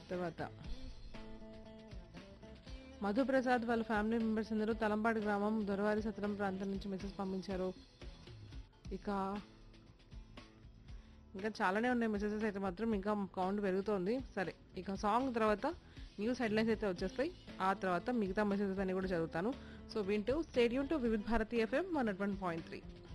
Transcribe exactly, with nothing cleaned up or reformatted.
తర్వాత మధుప్రసాద్ వాళ్ళ family members అందరూ తలంపాడు గ్రామం దొరవారి సత్రం ప్రాంతం నుంచి మెసేజ్ పంపించారు. ఇక ఇంకా చాలానే ఉన్నాయి మెసేజెస్ అయితే మాత్రం ఇంకా కౌంట్ పెరుగుతోంది. సరే ఇక సాంగ్ తర్వాత న్యూస్ హెడ్లైన్స్ అయితే వచ్చేస్తాయి. ఆ తర్వాత మిగతా మెసేజెస్ అన్ని కూడా చదువుతాను. సో వింటూ stadium to Vividh Bharati FM one not one point three.